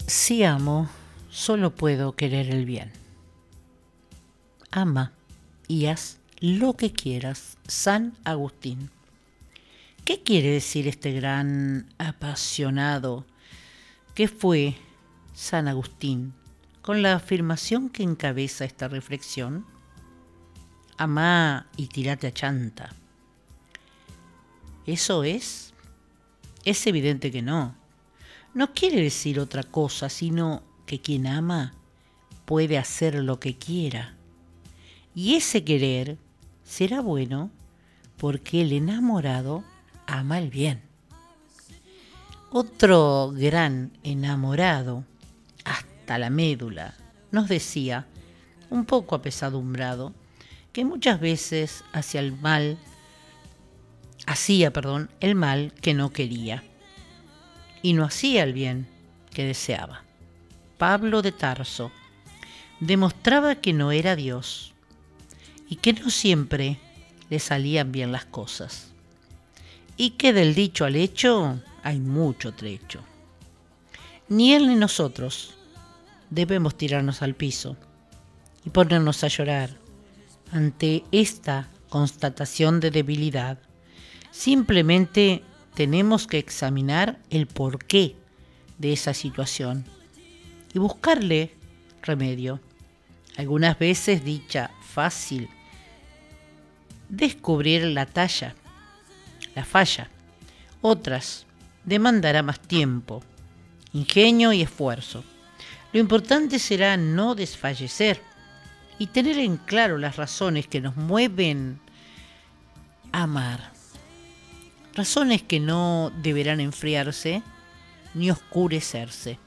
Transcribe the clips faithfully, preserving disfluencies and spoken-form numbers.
Si amo, solo puedo querer el bien. Ama y haz lo que quieras. San Agustín. ¿Qué quiere decir este gran apasionado que fue San Agustín con la afirmación que encabeza esta reflexión? Amá y tirate a chanta. ¿Eso es? Es evidente que no. No quiere decir otra cosa, sino que quien ama puede hacer lo que quiera. Y ese querer será bueno porque el enamorado ama el bien. Otro gran enamorado, hasta la médula, nos decía, un poco apesadumbrado, que muchas veces hacía el mal, hacía, perdón, el mal que no quería y no hacía el bien que deseaba. Pablo de Tarso demostraba que no era Dios y que no siempre le salían bien las cosas y que del dicho al hecho hay mucho trecho. Ni él ni nosotros debemos tirarnos al piso y ponernos a llorar ante esta constatación de debilidad. Simplemente tenemos que examinar el porqué de esa situación y buscarle remedio. Algunas veces dicha fácil, descubrir la talla, la falla. Otras demandará más tiempo, ingenio y esfuerzo. Lo importante será no desfallecer y tener en claro las razones que nos mueven a amar. Razones que no deberán enfriarse ni oscurecerse.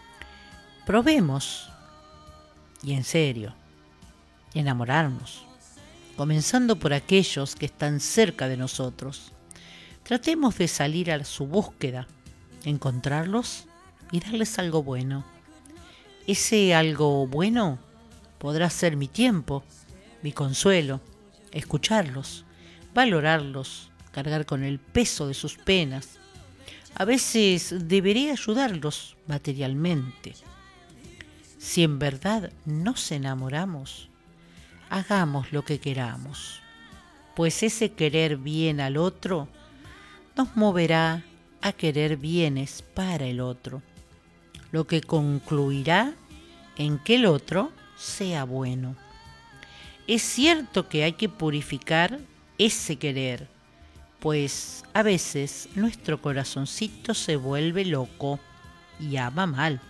Probemos, y en serio, enamorarnos, comenzando por aquellos que están cerca de nosotros. Tratemos de salir a su búsqueda, encontrarlos y darles algo bueno. Ese algo bueno podrá ser mi tiempo, mi consuelo, escucharlos, valorarlos, cargar con el peso de sus penas. A veces deberé ayudarlos materialmente. Si en verdad nos enamoramos, hagamos lo que queramos, pues ese querer bien al otro nos moverá a querer bienes para el otro, lo que concluirá en que el otro sea bueno. Es cierto que hay que purificar ese querer, pues a veces nuestro corazoncito se vuelve loco y ama mal.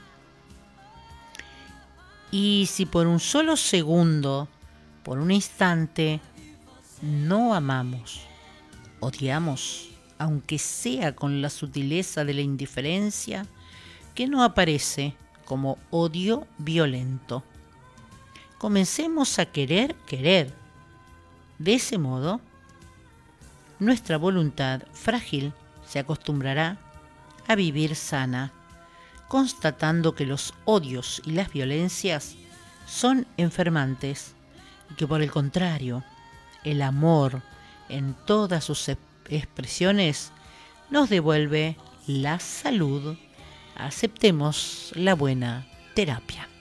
Y si por un solo segundo, por un instante, no amamos, odiamos, aunque sea con la sutileza de la indiferencia, que no aparece como odio violento. Comencemos a querer querer. De ese modo, nuestra voluntad frágil se acostumbrará a vivir sana, constatando que los odios y las violencias son enfermantes y que por el contrario, el amor en todas sus expresiones nos devuelve la salud. Aceptemos la buena terapia.